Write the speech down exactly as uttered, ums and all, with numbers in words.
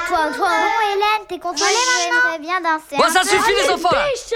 toi, toi. Bon, Hélène, t'es contente? J'aimerais bien danser. Bon, ça suffit les enfants là.